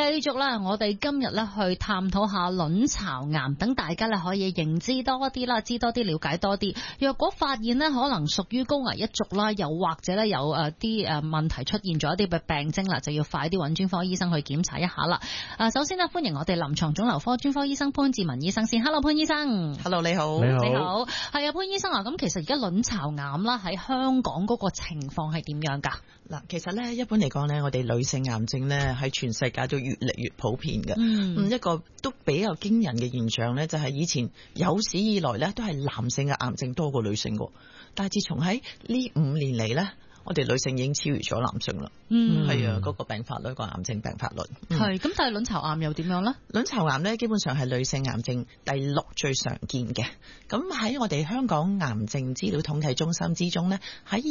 續啦，我哋今日咧去探討下卵巢癌，等大家咧可以認知多啲啦，知多啲，了解多啲。若果發現咧可能屬於高危一族啦，又或者咧有啲問題出現咗一啲嘅病徵啦，就要快啲揾專科醫生去檢查一下啦。首先呢，歡迎我哋臨床腫瘤科專科醫生潘志文醫生先。Hello， 潘醫生。 Hello， 你好。 你好。係啊，潘醫生啊，咁其實而家卵巢癌啦喺香港嗰個情況係點樣㗎？ 嗱，其實咧一般嚟講咧，我哋女性癌症咧喺全世界都越嚟越普遍嘅。一個都比較驚人嘅現象咧，就係以前有史以來咧都係男性嘅癌症多過女性嘅，但係自從喺呢5年嚟咧，我哋女性已經超越咗男性啦。係啊，嗰個病發率，個癌症病發率係。咁但係卵巢癌又點樣咧？ 卵巢癌咧基本上係女性癌症第6最常見嘅。咁喺我哋香港癌症資料統計中心之中咧，喺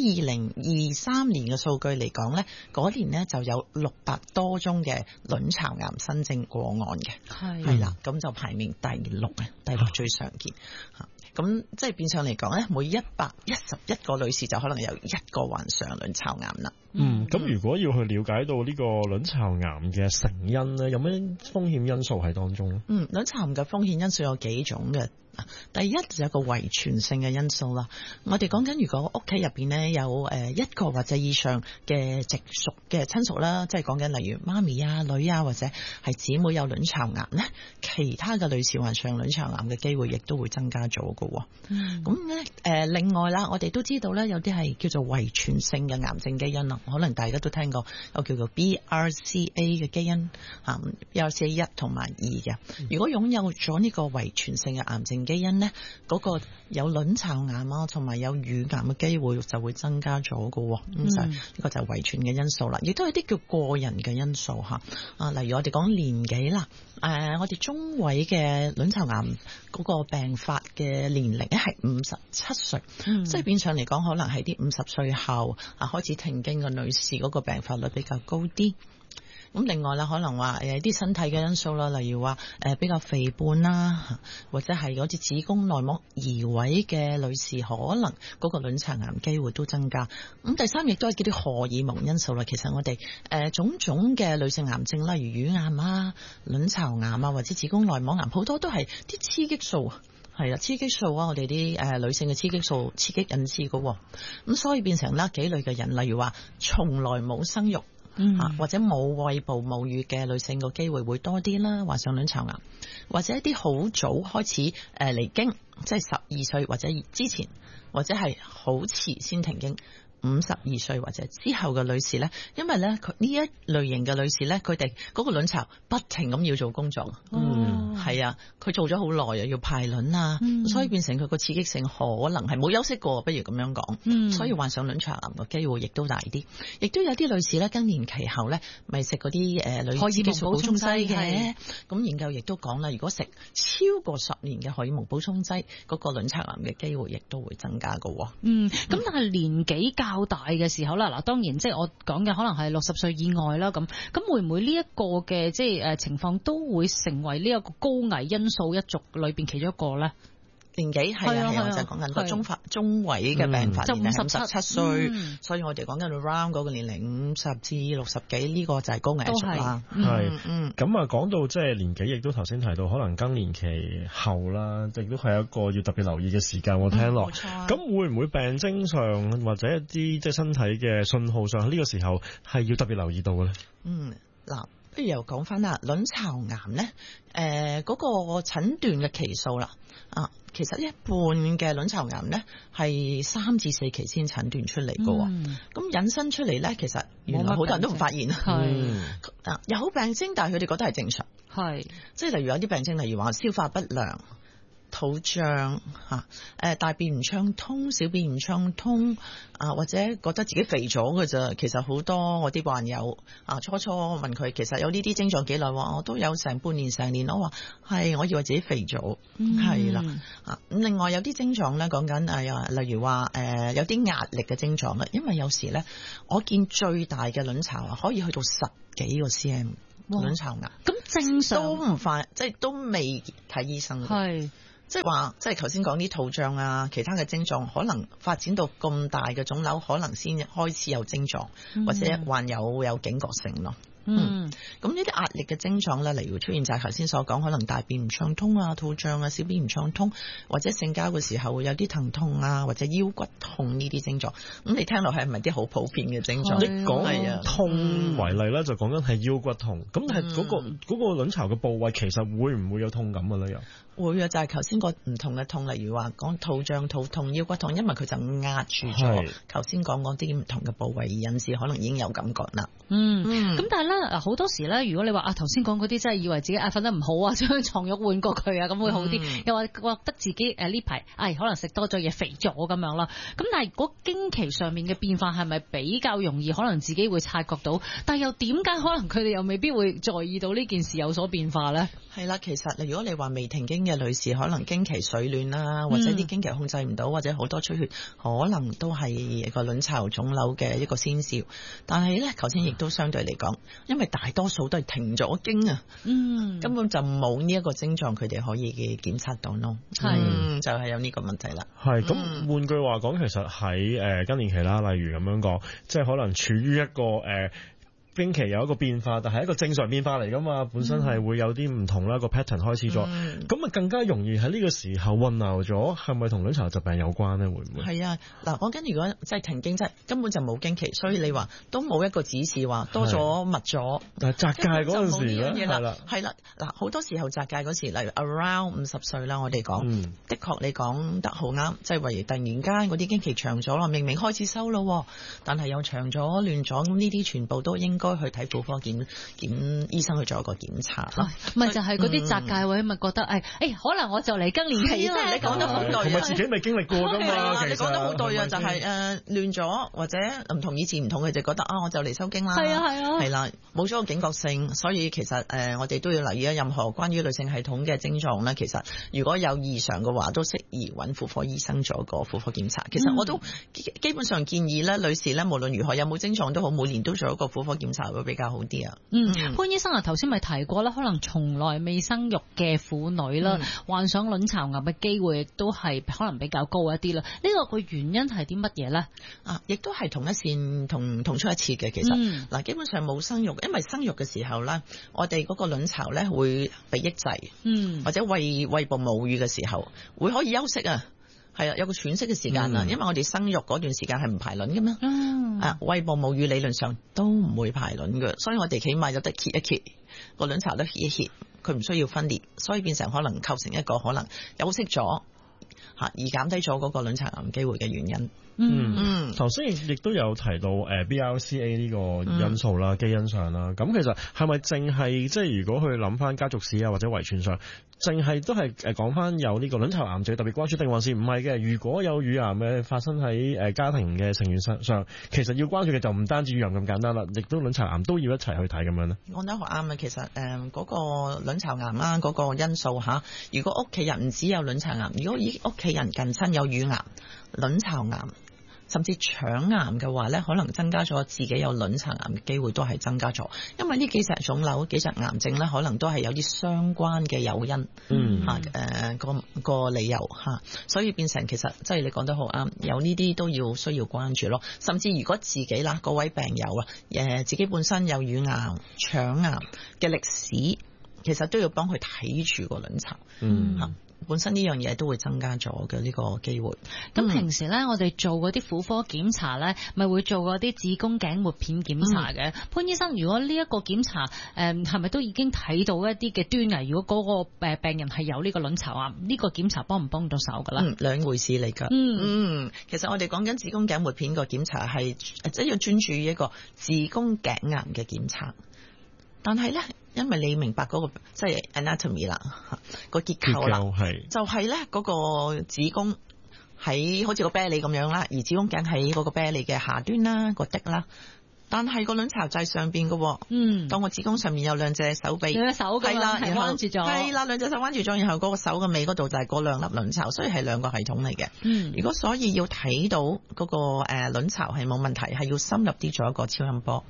2023年嘅數據嚟講咧，嗰年咧就有600多宗嘅卵巢癌新症個案嘅。係啦，咁就排名第6最常見。咁即係變相嚟講咧，每111個女士就可能有1個患上卵巢癌啦。 咁如果要去了解到呢個卵巢癌嘅成因咧，有咩風險因素喺當中咧？ 卵巢癌嘅風險因素有幾種嘅。第一就有個遺傳性嘅因素啦。我哋講緊如果屋企入邊咧有1個或者以上嘅直屬嘅親屬啦，即係講緊例如媽咪啊、女啊或者係姊妹有卵巢癌咧，其他嘅女士患上卵巢癌嘅機會亦都會增加咗嘅。咁咧另外啦，我哋都知道咧有啲係叫做遺傳性嘅癌症基因啦，可能大家都聽過有叫做 BRCA 嘅基因BRCA 1同埋2嘅。如果擁有咗呢個遺傳性嘅癌症基因呢，嗰個有卵巢癌啊，同埋有乳癌嘅機會就會增加咗嘅。咁就呢個就係遺傳嘅因素啦，亦都有啲叫個人嘅因素吓。例如我哋講年紀啦，我哋中位嘅卵巢癌嗰個病發嘅年齡咧係57歲，即係變相嚟講，可能係啲50歲後開始停經嘅女士嗰個病發率比較高啲。咁另外啦，可能話啲身體嘅因素啦，例如話比較肥胖啦，或者係嗰啲子宮內膜移位嘅女士，可能嗰個卵巢癌機會都增加。咁第三亦都係叫啲荷爾蒙因素啦。其實我哋種種嘅女性癌症，例如乳癌啊、卵巢癌啊，或者子宮內膜癌，好多都係啲雌激素。係啦，雌激素啊，我哋啲女性嘅雌激素刺激引致嘅。咁所以變成啦幾類嘅人，例如話從來冇生育。或者冇餵哺母乳嘅女性個機會會多啲啦，患上卵巢癌，或者一啲好早開始嚟經，即係12歲或者之前，或者係好遲先停經。52歲或者之後嘅女士咧，因為咧佢呢一類型嘅女士咧，佢哋嗰個卵巢不停咁要做工作，係啊，佢做咗好耐啊，要排卵啊，所以變成佢個刺激性可能係冇休息過，不如咁樣講，所以患上卵巢癌嘅機會亦都大啲。亦都有啲女士咧更年期後咧，咪食嗰啲女雌激素補充劑嘅，咁研究亦都講啦，如果食超過10年嘅荷爾蒙補充劑，嗰個卵巢癌嘅機會亦都會增加㗎。 咁但係年紀較大嘅時候啦，嗱當然即係我講嘅可能係60歲以外啦，咁會唔會呢一個嘅即係情況都會成為呢一個高危因素一族裏邊其中一個咧？ 年紀係啊，就係講緊個中位嘅病發年齡係57歲，所以我哋講緊 around 嗰個年齡50至60幾，呢個就係高危族啦。 咁啊，講到即係年紀，亦都頭先提到可能更年期後啦，亦都係一個要特別留意嘅時間。我聽落，咁會唔會病徵上或者一啲即係身體嘅信號上，呢個時候係要特別留意到嘅咧？ 嗱，不如又講翻啦，卵巢癌咧，嗰個診斷嘅期數啦，其實一半嘅卵巢癌咧係3至4期先診斷出嚟嘅，咁引申出嚟咧，其實原來好多人都唔發現，有病徵，但係佢哋覺得係正常，即係例如有啲病徵，例如話消化不良、肚脹大便唔暢通、小便唔暢通或者覺得自己肥咗㗎咋。其實好多我啲患友初初問佢，其實有呢啲症狀幾耐？我都有成半年、成年咯。係，我以為自己肥咗，係啦。咁另外有啲症狀咧，講緊例如話有啲壓力嘅症狀啦。因為有時咧，我見最大嘅卵巢可以去到10幾個 cm 卵巢癌， 咁正常都唔快，即係都未睇醫生。係。即係話，即係頭先講啲肚脹啊，其他嘅症狀可能發展到咁大嘅腫瘤，可能先開始有症狀，或者患有警覺性咯。 咁呢啲壓力嘅症狀咧，例如出現就係頭先所講，可能大便唔暢通啊、肚脹啊、小便唔暢通，或者性交嘅時候會有啲疼痛啊，或者腰骨痛呢啲症狀。咁你聽落係咪啲好普遍嘅症狀？ 你講痛為例咧，就講緊係腰骨痛。咁但係嗰個卵巢嘅部位其實會唔會有痛感嘅咧？又會啊，就係頭先個唔同嘅痛，例如話講肚脹、肚痛、腰骨痛，因為佢就壓住咗頭先講嗰啲唔同嘅部位，而引致可能已經有感覺啦。 咁但係咧好多時咧，如果你話頭先講嗰啲真係以為自己瞓得唔好啊，將床褥換過佢啊，咁會好啲。又話覺得自己呢排可能食多咗嘢肥咗咁樣啦。咁但係嗰經期上面嘅變化係咪比較容易可能自己會察覺到？但係又點解可能佢哋又未必會在意到呢件事有所變化咧？係啦，其實如果你話未停經嘅女士，可能經期水亂啦，或者啲經期控制唔到，或者好多出血，可能都係個卵巢腫瘤嘅一個先兆。但係咧，頭先亦都相對嚟講，因為大多數都係停咗經啊，根本就冇呢一個症狀，佢哋可以嘅檢測到咯。就係有呢個問題啦。 係咁，換句話講，其實喺更年期啦，例如咁樣講，即係可能處於一個經期有一個變化，但係一個正常變化嚟噶嘛，本身係會有啲唔同啦，個 pattern 開始咗，咁啊更加容易喺呢個時候混淆咗，係咪同卵巢疾病有關呢？會唔會？ 係啊，嗱，我跟如果即係停經，即係根本就冇經期，所以你話都冇一個指示話多咗密咗。 但係擲界嗰陣時咧， 係啦，嗱，好多時候擲界嗰時，例如 around 50歲啦，我哋講，的確你講得好啱，即係例如突然間嗰啲經期長咗啦，明明開始收咯，但係又長咗亂咗，咁呢啲全部都應該去睇婦科檢醫生去做一個檢查咯。 咪就係嗰啲擲界位，咪覺得可能我就嚟更年期啦。 你講得好對， 同埋自己未經歷過㗎嘛。 你講得好對啊，就係亂咗或者唔同以前唔同，佢就覺得我就嚟收經啦。係啦，冇咗個警覺性，所以其實我哋都要留意任何關於女性系統嘅症狀咧。其實如果有異常嘅話，都適宜揾婦科醫生做個婦科檢查。其實我都基本上建議咧，女士咧無論如何有冇症狀都好，每年都做一個婦科檢查會比較好啲啊。 潘醫生頭先咪提過啦，可能從來未生育嘅婦女啦，患上卵巢癌嘅機會亦都係可能比較高一啲啦。呢個個原因係啲乜嘢咧？ 亦都係同一線同出一次嘅。其實嗱，基本上冇生育，因為生育嘅時候咧，我哋嗰個卵巢咧會被抑制，或者餵哺母乳嘅時候會可以休息啊。係啊，有個喘息嘅時間啊，因為我哋生育嗰段時間係唔排卵嘅嘛。餵哺母乳理論上都唔會排卵嘅，所以我哋起碼有得歇一歇，個卵巢都歇一歇，佢唔需要分裂，所以變成可能構成一個可能休息咗而減低咗嗰個卵巢癌機會嘅原因。 頭先亦都有提到BRCA 呢個因素啦，基因上啦，咁其實係咪淨係即係如果去諗翻家族史啊或者遺傳上，淨係都係講翻有呢個卵巢癌就特別關注，定還是唔係嘅？如果有乳癌嘅發生喺家庭嘅成員上，其實要關注嘅就唔單止乳癌咁簡單啦，亦都卵巢癌都要一齊去睇咁樣咧。 講得好啱啊！其實嗰個卵巢癌啊嗰個因素嚇，如果屋企人唔只有卵巢癌，如果屋企人近親有乳癌、卵巢癌，甚至腸癌嘅話咧，可能增加咗自己有卵巢癌嘅機會都係增加咗，因為呢幾隻腫瘤、幾隻癌症咧，可能都係有啲相關嘅誘因，個理由嚇，所以變成其實即係你講得好啱，有呢啲都要需要關注咯。甚至如果自己啦，各位病友啊，自己本身有乳癌、腸癌嘅歷史，其實都要幫佢睇住個卵巢。本身呢樣嘢都會增加咗嘅呢個機會。 咁平時咧，我哋做嗰啲婦科檢查咧，咪會做嗰啲子宮頸抹片檢查嘅。潘醫生，如果呢一個檢查係咪都已經睇到一啲嘅端倪？如果嗰個病人係有呢個卵巢癌，呢個檢查幫唔幫到手㗎啦？ 兩回事嚟㗎。其實我哋講緊子宮頸抹片個檢查係即係要專注於一個子宮頸癌嘅檢查，但係咧。因為你明白嗰個即係 anatomy 啦，個結構啦，就係咧嗰個子宮喺好似個啤梨咁樣啦，而子宮頸喺嗰個啤梨嘅下端啦，個滴啦。但係個卵巢就係上邊嘅，當個子宮上面有兩隻手臂，兩隻手係啦， 係彎住咗， 係啦，兩隻手彎住咗，然後嗰個手嘅尾嗰度就係嗰兩粒卵巢，所以係兩個系統嚟嘅。如果所以要睇到嗰個卵巢係冇問題，係要深入啲做一個超音波。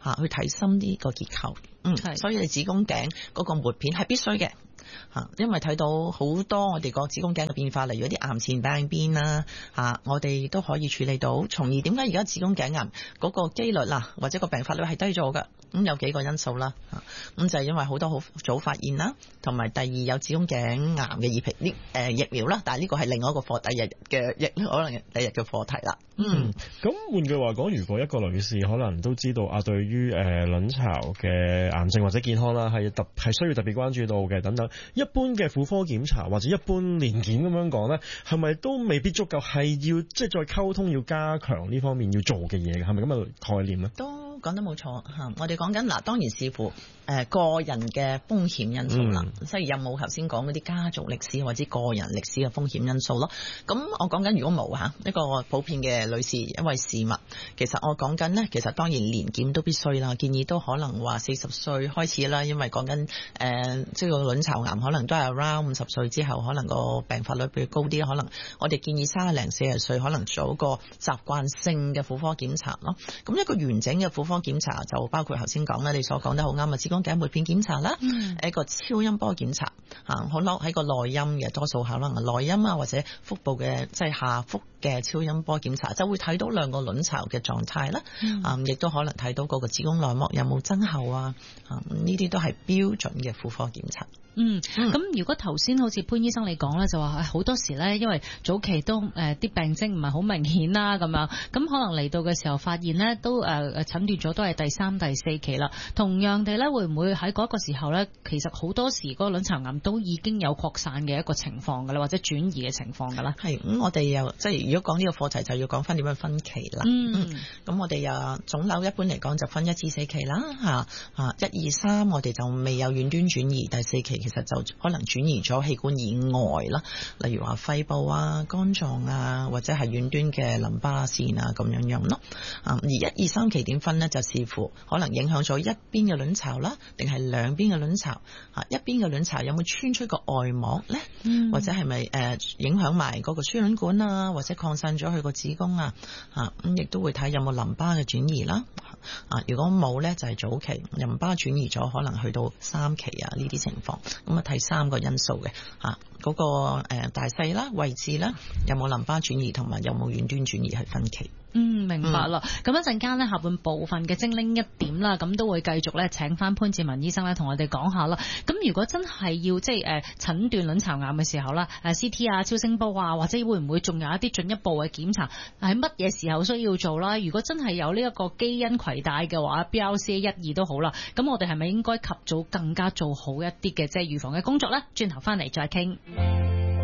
去睇深啲個結構。所以你子宮頸嗰個抹片係必須嘅。因為睇到好多我哋個子宮頸嘅變化，例如一啲癌前病變啦，我哋都可以處理到，從而點解而家子宮頸癌嗰個機率或者個病發率係低咗嘅？咁有幾個因素啦，咁就係因為好多好早發現啦，同埋第二有子宮頸癌嘅疫苗啦，但係呢個係另外一個課題可能第日嘅課題啦。 咁換句話講，如果一個女士可能都知道對於卵巢嘅癌症或者健康啦，係需要特別關注到嘅等等，一般嘅婦科檢查或者一般年檢咁樣講咧，係咪都未必足夠？係要即係再溝通，要加強呢方面要做嘅嘢嘅，係咪咁嘅概念咧？ 都講得冇錯嚇，我哋講緊當然視乎個人嘅風險因素啦，即係有冇頭先講嗰啲家族歷史或者個人歷史嘅風險因素咯。咁我講緊如果冇一個普遍嘅女士因為事物，其實我講緊呢，其實當然年檢都必須啦，建議都可能話40歲開始啦，因為講緊即係個卵巢癌可能都係 around 50歲之後，可能個病發率比較高啲，可能我哋建議30零40歲可能做一個習慣性嘅婦科檢查咯。咁一個完整嘅婦科檢查就包括頭先講啦，你所講得好啱啊，子宮頸抹片檢查啦，一個超音波檢查好咯，喺個內陰嘅多數可能內陰或者腹部嘅即係下腹嘅超音波檢查，就會睇到兩個卵巢嘅狀態啦，亦都可能睇到嗰個子宮內膜有冇增厚呢啲都係標準嘅婦科檢查。 咁如果頭先好似潘醫生你講咧，就話好多時咧，因為早期都啲病徵唔係好明顯啦，咁樣咁可能嚟到嘅時候發現咧，都診斷咗都係第3、第4期啦。同樣地咧，會唔會喺嗰個時候咧，其實好多時嗰個卵巢癌都已經有擴散嘅一個情況㗎啦，或者轉移嘅情況㗎啦？係咁，我哋又即係如果講呢個課題，就要講翻點樣分期啦。咁我哋又腫瘤一般嚟講就分1至4期啦，1、2、3我哋就未有遠端轉移，第4期其實就可能轉移咗器官以外啦，例如話肺部肝臟或者係遠端嘅淋巴腺咁樣咯。而1、2、3期點分呢？就視乎可能影響咗一邊嘅卵巢啦，定係兩邊嘅卵巢。一邊嘅卵巢有冇穿出個外膜呢？或者係咪影響埋嗰個輸卵管或者擴散咗去個子宮咁亦都會睇有冇淋巴嘅轉移啦。如果冇呢，就係早期淋巴轉移咗，可能去到3期呢啲情況。咁睇3個因素嘅嗰個大細啦、位置啦，有冇淋巴轉移同埋有冇遠端轉移係分期。 明白啦。咁一陣間呢，下半部分嘅精靈一點啦，咁都會繼續咧請翻潘志文醫生咧同我哋講下啦。咁如果真係要即係診斷卵巢癌嘅時候啦，CT 超聲波或者會唔會仲有一啲進一步嘅檢查？喺乜嘢時候需要做啦？如果真係有呢一個基因攜帶嘅話，BRCA 1、2都好啦，咁我哋係咪應該及早更加做好一啲嘅即係預防嘅工作咧？轉頭翻嚟再傾。